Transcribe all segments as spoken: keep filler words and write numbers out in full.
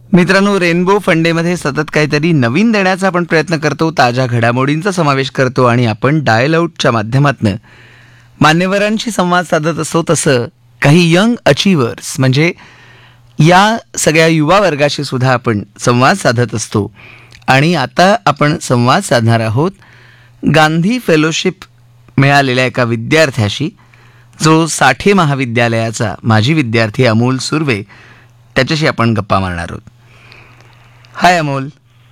मित्रांनो, रेनबो फंडेमध्ये सतत काहीतरी नवीन देण्याचा आपण प्रयत्न करतो, ताज्या घडामोडींचा समावेश करतो आणि आपण डायल आउटच्या माध्यमातून मान्यवरांशी संवाद साधत असतो. तसं काही यंग अचिव्हर्स म्हणजे या सगळ्या युवा वर्गाशी सुद्धा आपण संवाद साधत असतो. आणि आता आपण संवाद साधणार आहोत गांधी फेलोशिप मिळालेल्या एका विद्यार्थ्याशी, जो साठे महाविद्यालयाचा माजी विद्यार्थी अमोल सुर्वे, त्याच्याशी आपण गप्पा मारणार आहोत. हाय Amol.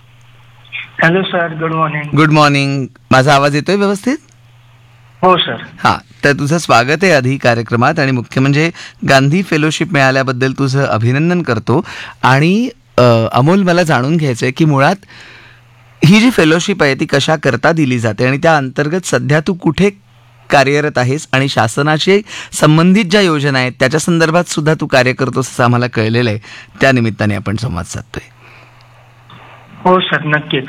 Hello sir, good morning. Good morning. माझा आवाज येतोय व्यवस्थित? हो सर. हां, तर तुझं स्वागत आहे आधी कार्यक्रमात. आणि मुख्य म्हणजे गांधी फेलोशिप मिळाल्याबद्दल तुझं अभिनंदन करतो. आणि अमोल, मला जाणून घ्यायचं आहे की मुळात ही जी फेलोशिप आहे ती कशा करता दिली जाते आणि त्या अंतर्गत सध्या तू कुठे कार्यरत आहेस आणि शासनाशी संबंधित ज्या योजना आहेत त्याच्या संदर्भात सुद्धा तू कार्य करतोस असं आम्हाला कळलेलं आहे. त्या निमित्ताने आपण संवाद साधतोय. हो सर, नक्कीच.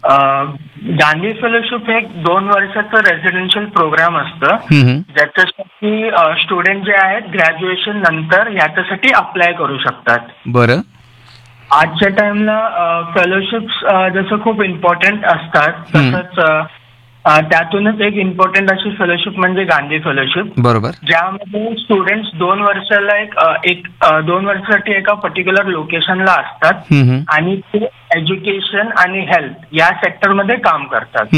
गांधी फेलोशिप हे एक दोन वर्षाचं रेसिडेन्शियल प्रोग्राम असतं, ज्याच्यासाठी स्टुडंट जे आहेत ग्रॅज्युएशन नंतर याच्यासाठी अप्लाय करू शकतात. बरं. आजच्या टाइमला फेलोशिप्स जसं खूप इम्पॉर्टंट असतात, तसंच त्यातूनच एक इम्पॉर्टंट अशी फेलोशिप म्हणजे गांधी फेलोशिप. बरोबर. ज्यामध्ये स्टुडंट्स दोन वर्षाला एक एक दोन वर्षासाठी एका पर्टिक्युलर लोकेशनला असतात आणि ते एज्युकेशन आणि हेल्थ या सेक्टरमध्ये काम करतात.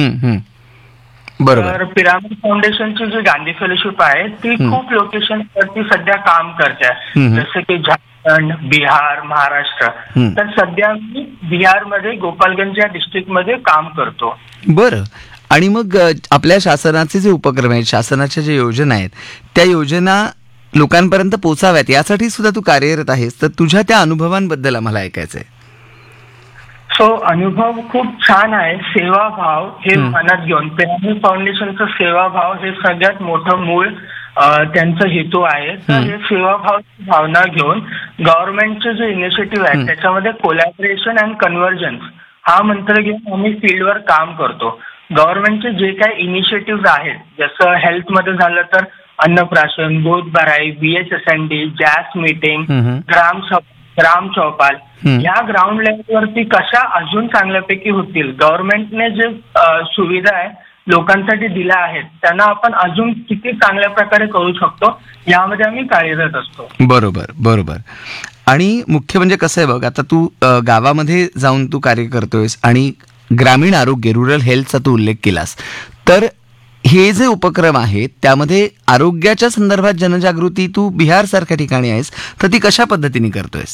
तर पिरामिड फाउंडेशनची जी गांधी फेलोशिप आहे ती खूप लोकेशनवरती सध्या काम करते, जसं की झारखंड, बिहार, महाराष्ट्र. तर सध्या मी बिहारमध्ये गोपालगंज या डिस्ट्रिक्टमध्ये काम करतो. बरं. आणि मग आपल्या शासनाचे जे उपक्रम आहेत, शासनाच्या ज्या योजना आहेत, त्या योजना लोकांपर्यंत पोचाव्यात यासाठी सुद्धा तू कार्यरत आहेस. तर तुझ्या त्या अनुभवांबद्दल आम्हाला ऐकायचं आहे. सो अनुभव खूप छान आहे. सेवाभाव हे मनात घेऊन पिरामिड फाउंडेशनचं सेवाभाव हे सगळ्यात मोठं मूळ त्यांचा हेतू आहे. तर हे सेवाभावाची भावना घेऊन गव्हर्नमेंटचे जे इनिशिएटिव्ह आहेत त्याच्यामध्ये कोलॅबरेशन अँड कन्व्हर्जन्स हा मंत्र घेऊन आम्ही फील्डवर काम करतो. गव्हर्नमेंटचे जे काही इनिशिएटिव्ह आहेत, जसं हेल्थमध्ये झालं तर अन्नप्राशन, दूध भराई, बीएचएसएनडी, जॅस मीटिंग, ग्राम ग्राम चौपाल, या ग्राउंड लेवलवरती कशा अजून चांगल्यापैकी होतील, गव्हर्नमेंटने जे सुविधा आहे लोकांसाठी दिल्या आहेत त्यांना आपण अजून किती चांगल्या प्रकारे करू शकतो यामध्ये आम्ही कार्यरत असतो. बरोबर बरोबर. आणि मुख्य म्हणजे कसं आहे बघ, आता तू गावामध्ये जाऊन तू कार्य करतोयस आणि ग्रामीण आरोग्य, रुरल हेल्थचा तू उल्लेख केलास. तर हे जे उपक्रम आहेत त्यामध्ये आरोग्याच्या संदर्भात जनजागृती तू बिहार सारख्या ठिकाणी आहेस, तर ती कशा पद्धतीने करतोयस?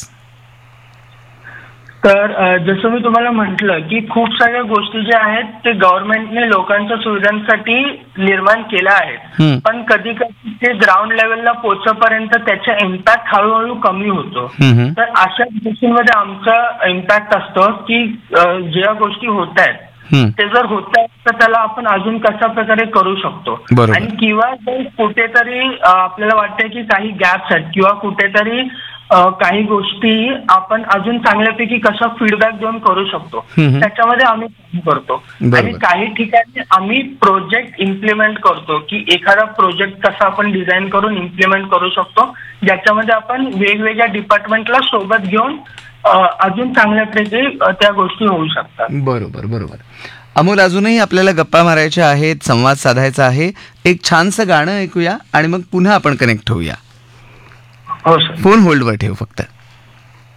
तर जसं मी तुम्हाला म्हटलं की खूप साऱ्या गोष्टी ज्या आहेत ते गव्हर्नमेंटने लोकांच्या सुविधांसाठी निर्माण केल्या आहेत, पण कधी कधी ते ग्राउंड लेवलला पोहोचेपर्यंत त्याचा इम्पॅक्ट हळूहळू कमी होतो. तर अशा गोष्टींमध्ये आमचा इम्पॅक्ट असतो की ज्या गोष्टी होत आहेत ते जर होत आहेत तर त्याला आपण अजून कशा प्रकारे करू शकतो. आणि किंवा जर कुठेतरी आपल्याला वाटतंय की काही गॅप्स आहेत किंवा कुठेतरी काही गोष्टी आपण अजून चांगल्यापैकी कशा फीडबॅक देऊन करू शकतो त्याच्यामध्ये आम्ही काम करतो. आणि काही ठिकाणी आम्ही प्रोजेक्ट इम्प्लिमेंट करतो की एखादा प्रोजेक्ट कसा आपण डिझाईन करून इम्प्लिमेंट करू शकतो, ज्याच्यामध्ये आपण वेगवेगळ्या डिपार्टमेंटला सोबत घेऊन अजून चांगल्यापैकी त्या गोष्टी होऊ शकतात. बरोबर बरोबर. अमोल, अजूनही आपल्याला गप्पा मारायच्या आहेत, संवाद साधायचा आहे. एक छानसं गाणं ऐकूया आणि मग पुन्हा आपण कनेक्ट होऊया. हो सर. फोन होल्डवर ठेव फक्त.